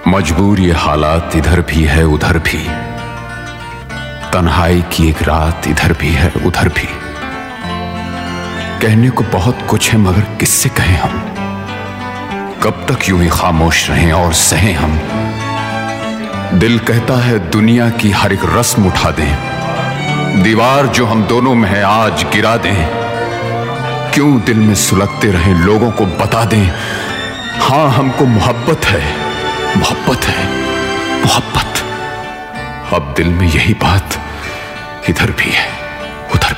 मजबूर ये हालात इधर भी है उधर भी, तन्हाई की एक रात इधर भी है उधर भी। कहने को बहुत कुछ है मगर किससे कहें हम, कब तक यूं ही खामोश रहें और सहें हम। दिल कहता है दुनिया की हर एक रस्म उठा दें, दीवार जो हम दोनों में है आज गिरा दें। क्यों दिल में सुलगते रहें, लोगों को बता दें, हाँ हमको मोहब्बत है, मोहब्बत है, मोहब्बत। अब दिल में यही बात इधर भी है।